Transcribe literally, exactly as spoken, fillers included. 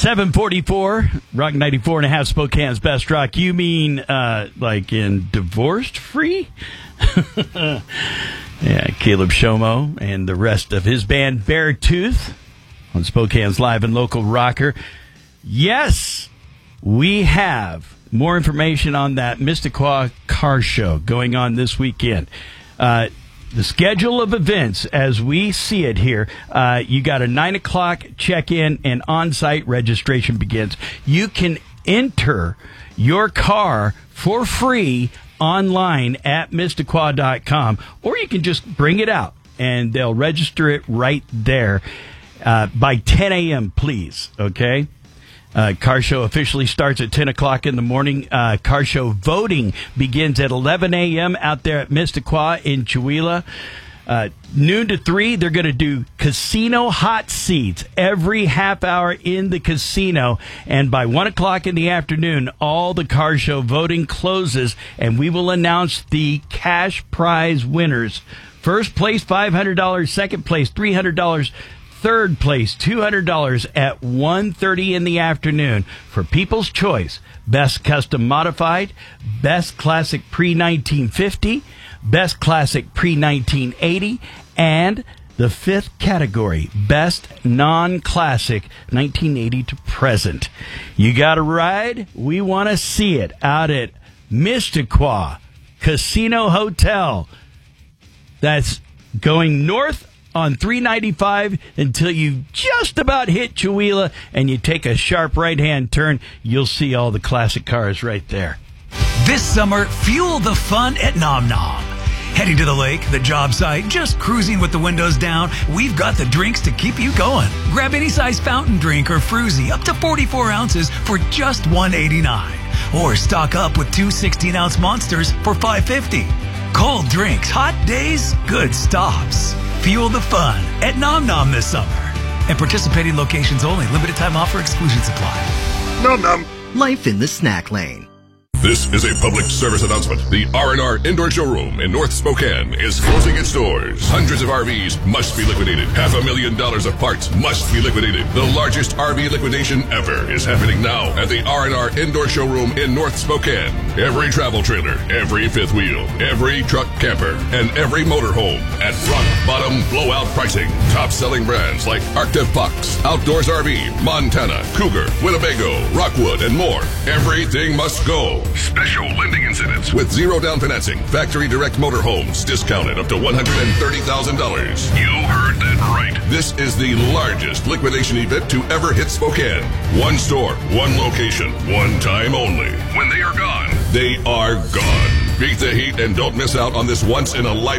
seven forty-four, Rock ninety-four and a half, Spokane's Best Rock. You mean uh, like in divorced free? Yeah, Caleb Shomo and the rest of his band Beartooth on Spokane's Live and Local Rocker. Yes, we have more information on that Missisquoi car show going on this weekend. Uh, the schedule of events as we see it here, uh, you got a nine o'clock check-in and on-site registration begins. You can enter your car for free online at Missisquoi dot com, or you can just bring it out and they'll register it right there uh, by ten a.m., please, okay? Uh, car show officially starts at ten o'clock in the morning. Uh, car show voting begins at eleven a.m. out there at Missisquoi in Chewelah. Uh, noon to three, they're going to do casino hot seats every half hour in the casino. And by one o'clock in the afternoon, all the car show voting closes, and we will announce the cash prize winners. First place, five hundred dollars. Second place, three hundred dollars. Third place, two hundred dollars at one thirty in the afternoon for People's Choice. Best Custom Modified, Best Classic Pre nineteen fifty, Best Classic Pre nineteen eighty, and the fifth category, Best Non-Classic nineteen eighty to present. You got a ride? We want to see it out at Missisquoi Casino Hotel. That's going north on three ninety-five until you just about hit Chewelah and you take a sharp right-hand turn. You'll see all the classic cars right there. This summer, fuel the fun at Nom Nom. Heading to the lake, the job site, just cruising with the windows down, we've got the drinks to keep you going. Grab any size fountain drink or fruzy up to forty-four ounces for just one eighty-nine. Or stock up with two sixteen-ounce monsters for five fifty. Cold drinks, hot days, good stops. Fuel the fun at Nom Nom this summer. And participating locations only. Limited time offer, exclusions apply. Nom Nom. Life in the snack lane. This is a public service announcement. The R and R Indoor Showroom in North Spokane is closing its doors. Hundreds of R Vs must be liquidated. Half a million dollars of parts must be liquidated. The largest R V liquidation ever is happening now at the R and R Indoor Showroom in North Spokane. Every travel trailer, every fifth wheel, every truck camper, and every motorhome at rock bottom blowout pricing. Top selling brands like Arctic Fox, Outdoors R V, Montana, Cougar, Winnebago, Rockwood, and more. Everything must go. Special lending incentives with zero down financing. Factory direct motorhomes discounted up to one hundred thirty thousand dollars. You heard that right. This is the largest liquidation event to ever hit Spokane. One store, one location, one time only. When they are gone, they are gone. Beat the heat and don't miss out on this once in a lifetime